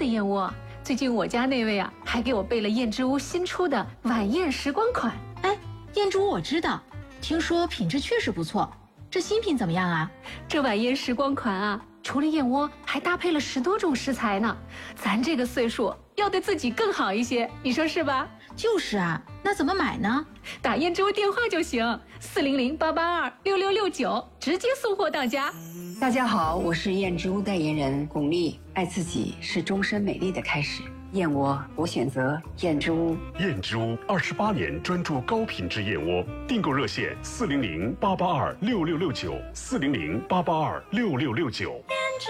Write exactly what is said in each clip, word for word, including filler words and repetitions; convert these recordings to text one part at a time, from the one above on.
燕窝。最近我家那位啊，还给我备了燕之屋新出的晚宴时光款。 哎，燕之屋我知道，听说品质确实不错。这新品怎么样啊？ 这晚宴时光款啊，除了燕窝，还搭配了十多种食材呢。咱这个岁数要对自己更好一些，你说是吧？ 就是啊，那怎么买呢？ 打燕之屋电话就行，四零零八八二六六六九，直接送货到家。 大家好，我是燕之屋代言人巩俐。爱自己是终身美丽的开始，燕窝我选择燕之屋。 燕之屋二十八年专注高品质燕窝，订购热线四零零八八二六六六九，四零零八八二六六六九。燕之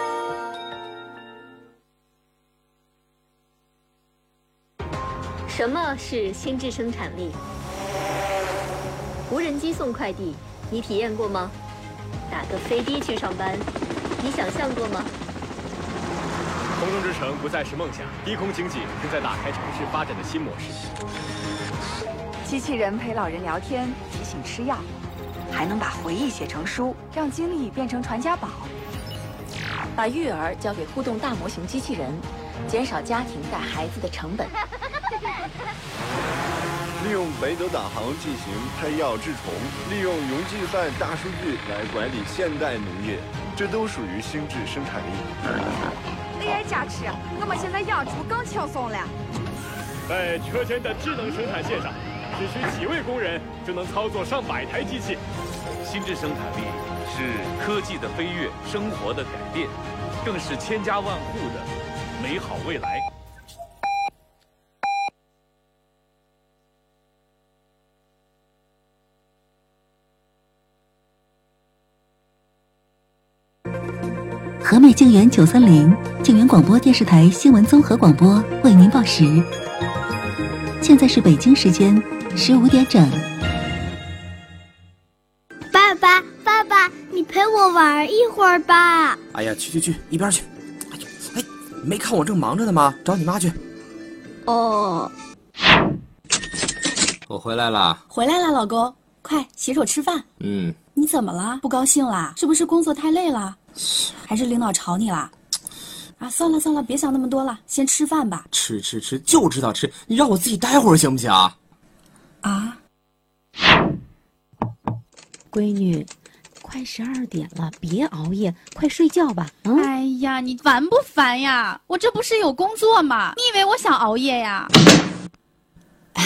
屋。什么是心智生产力？无人机送快递，你体验过吗？打个飞的去上班，你想象过吗？ 空中之城不再是梦想，低空经济正在打开城市发展的新模式。 机器人陪老人聊天，提醒吃药，还能把回忆写成书，让经历变成传家宝。把育儿交给互动大模型机器人，减少家庭带孩子的成本。 利用北斗导航进行配药治虫，利用云计算大数据来管理现代农业，这都属于心智生产力。 A I 加持，我们现在养猪更轻松了。 在车间的智能生产线上，只需几位工人就能操作上百台机器。 心智生产力是科技的飞跃，生活的改变，更是千家万户的美好未来。 和美静园九三零，静园广播电视台新闻综合广播为您报时。现在是北京时间十五点整。 爸爸，爸爸，你陪我玩一会儿吧。 哎呀，去去去，一边去！哎呀，哎，没看我正忙着呢吗？找你妈去。 哦。 我回来了。 回来了，老公，快洗手吃饭。 嗯。 你怎么了？不高兴啦？是不是工作太累了？还是领导吵你啦？啊，算了算了，别想那么多了，先吃饭吧。 吃吃吃，就知道吃，你让我自己待会儿行不行？ 啊！ 闺女，快十二点了，别熬夜，快睡觉吧。 嗯、哎呀，你烦不烦呀？我这不是有工作吗？你以为我想熬夜呀？ 唉，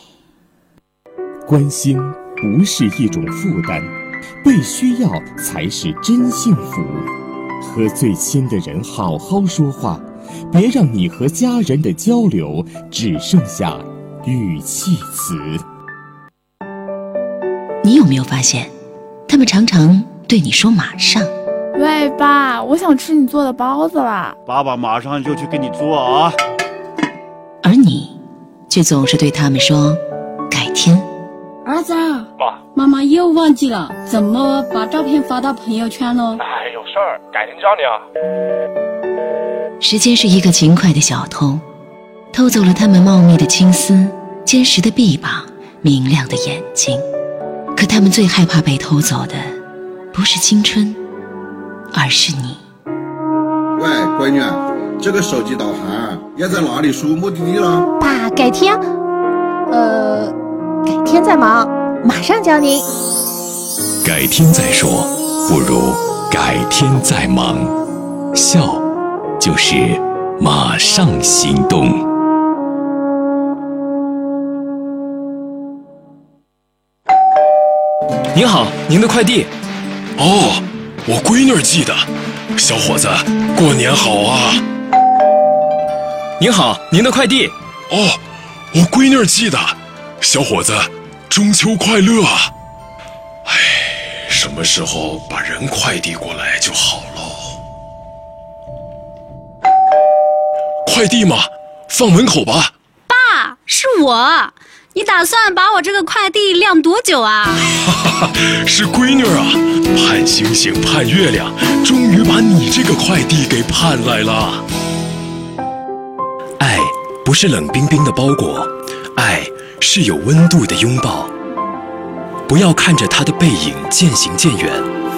关心不是一种负担。被需要才是真幸福。和最亲的人好好说话，别让你和家人的交流只剩下语气词。 你有没有发现，他们常常对你说马上。 喂，爸，我想吃你做的包子啦。 爸爸马上就去给你做啊。 而你却总是对他们说改天。 儿子，妈，妈妈又忘记了怎么把照片发到朋友圈了。 哎，有事儿，改天教你啊。时间是一个勤快的小偷，偷走了他们茂密的青丝、坚实的臂膀、明亮的眼睛。可他们最害怕被偷走的，不是青春，而是你。 喂，闺女，这个手机导航要在哪里输目的地了？ 爸，改天，呃。改天再忙，马上教您。 改天再说，不如改天再忙。笑，就是马上行动。 您好，您的快递。 哦，我闺女寄的。小伙子，过年好啊！ 您好，您的快递。 哦，我闺女寄的。小伙子，中秋快乐啊！哎，什么时候把人快递过来就好喽？快递吗？放门口吧。 爸，是我。你打算把我这个快递晾多久啊？ 哈哈，是闺女啊，盼星星盼月亮，终于把你这个快递给盼来了。 爱不是冷冰冰的包裹，爱是有温度的拥抱。不要看着他的背影渐行渐远，